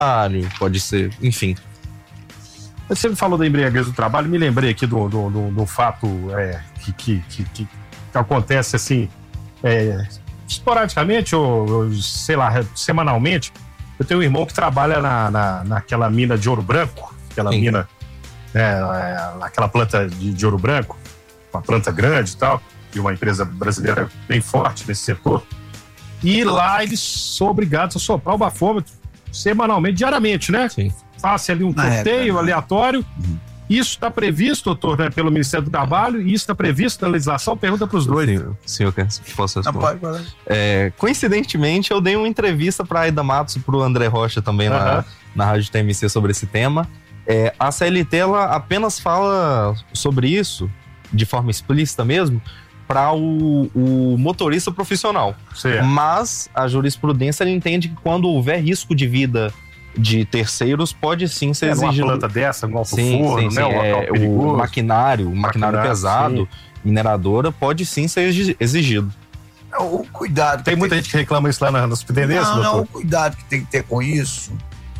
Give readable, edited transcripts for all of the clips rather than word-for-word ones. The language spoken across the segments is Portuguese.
pode ser, enfim. Você me falou da embriaguez do trabalho, me lembrei aqui do fato que acontece assim, esporadicamente ou, sei lá, semanalmente. Eu tenho um irmão que trabalha naquela mina de Ouro Branco, aquela mina, aquela planta de Ouro Branco, uma planta grande e tal, e uma empresa brasileira bem forte nesse setor. E lá eles são obrigados a soprar o bafômetro semanalmente, diariamente, né? Sim. Faça ali um sorteio aleatório. Isso está previsto, doutor, né, pelo Ministério do Trabalho, e isso está previsto na legislação? Pergunta para os dois. Senhor, posso responder? Coincidentemente, eu dei uma entrevista para a Aida Matos e para o André Rocha também na Rádio TMC sobre esse tema. A CLT ela apenas fala sobre isso, de forma explícita mesmo, para o motorista profissional. Certo. Mas a jurisprudência ela entende que quando houver risco de vida de terceiros, pode sim ser exigido. Uma planta dessa, um alto forno, né? O maquinário pesado, mineradora, pode sim ser exigido. O cuidado. Tem muita gente que reclama isso lá nas superintendências, doutor? Não, o cuidado que tem que ter com isso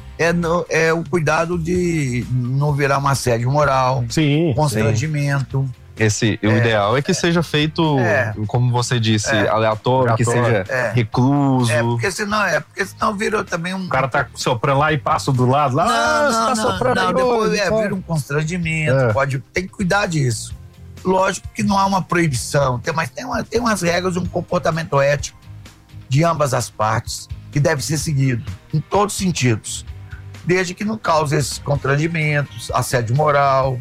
é o cuidado de não virar uma assédio moral, constrangimento. O ideal é que seja feito, como você disse, aleatório, que seja recluso. Porque senão vira também um... O cara tá soprando lá e passa do lado lá. Depois vira um constrangimento, tem que cuidar disso. Lógico que não há uma proibição, mas tem umas regras, um comportamento ético de ambas as partes que deve ser seguido, em todos os sentidos. Desde que não cause esses constrangimentos, assédio moral,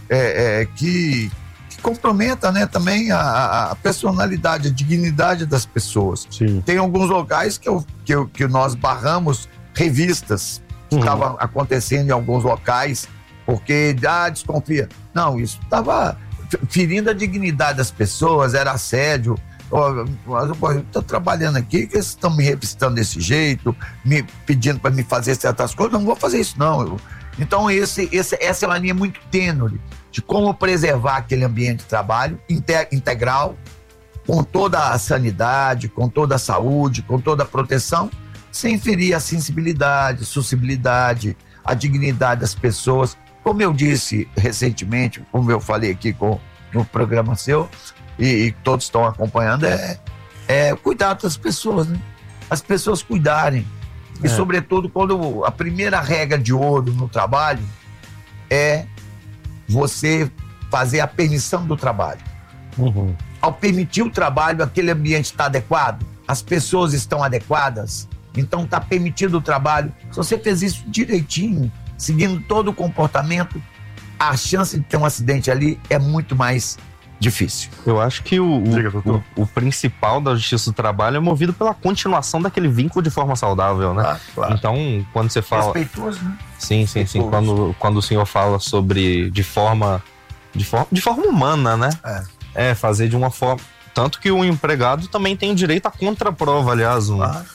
que comprometa, né, também a personalidade, a dignidade das pessoas. Sim. Tem alguns locais que nós barramos revistas que estavam acontecendo em alguns locais, porque desconfia. Não, isso estava ferindo a dignidade das pessoas, era assédio. Eu estou trabalhando aqui, que vocês estão me revistando desse jeito, me pedindo para me fazer certas coisas, não vou fazer isso não. Então essa é uma linha muito tênue de como preservar aquele ambiente de trabalho integral, com toda a sanidade, com toda a saúde, com toda a proteção, sem ferir a sensibilidade, sociabilidade, a dignidade das pessoas. Como eu disse recentemente, como eu falei aqui no programa seu, e todos estão acompanhando, cuidar das pessoas, né? As pessoas cuidarem. E, sobretudo, quando a primeira regra de ouro no trabalho é você fazer a permissão do trabalho. Ao permitir o trabalho, aquele ambiente está adequado, as pessoas estão adequadas, então está permitido o trabalho. Se você fez isso direitinho, seguindo todo o comportamento, a chance de ter um acidente ali é muito mais difícil. Eu acho que o principal da justiça do trabalho é movido pela continuação daquele vínculo de forma saudável, né? Claro. Então, quando você fala... Respeitoso, né? Sim. Quando o senhor fala sobre de forma humana, né? Fazer de uma forma... Tanto que o empregado também tem o direito à contraprova, aliás,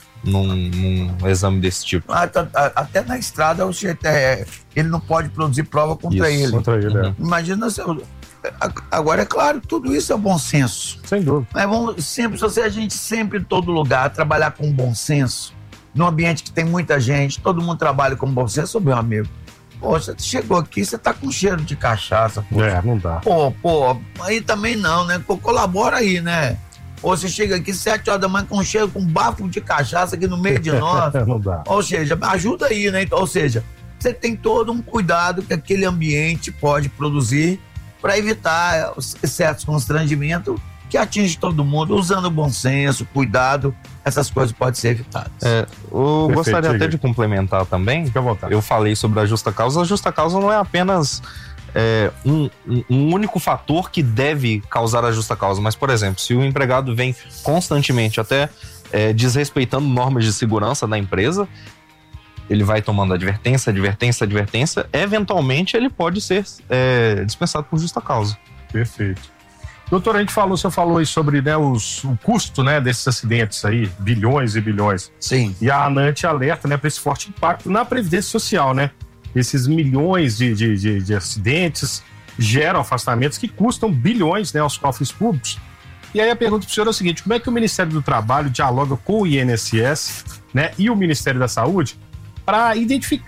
num exame desse tipo. Até na estrada, ele não pode produzir prova contra ele. Imagina se... Agora, é claro, tudo isso é bom senso. Sem dúvida. Mas a gente sempre, em todo lugar, trabalhar com bom senso, num ambiente que tem muita gente, todo mundo trabalha com bom senso, meu amigo. Poxa, você chegou aqui, você tá com cheiro de cachaça. Poxa. Não dá. Aí também não, né? Colabora aí, né? Ou você chega aqui 7 horas da manhã com cheiro, com bafo de cachaça aqui no meio de nós. Não dá. Ou seja, ajuda aí, né? Ou seja, você tem todo um cuidado que aquele ambiente pode produzir para evitar certos constrangimentos que atingem todo mundo, usando bom senso, cuidado, essas coisas podem ser evitadas. Eu gostaria até de complementar também. Fica à vontade. Eu falei sobre a justa causa. A justa causa não é apenas um único fator que deve causar a justa causa, mas, por exemplo, se o empregado vem constantemente até desrespeitando normas de segurança da empresa, ele vai tomando advertência, eventualmente ele pode ser dispensado por justa causa. Perfeito. Doutor, o senhor falou aí sobre, né, o custo, né, desses acidentes aí, bilhões e bilhões. Sim. E a ANANT alerta, né, para esse forte impacto na Previdência Social, né? Esses milhões de acidentes geram afastamentos que custam bilhões, né, aos cofres públicos. E aí a pergunta para o senhor é o seguinte: como é que o Ministério do Trabalho dialoga com o INSS, né, e o Ministério da Saúde para identificar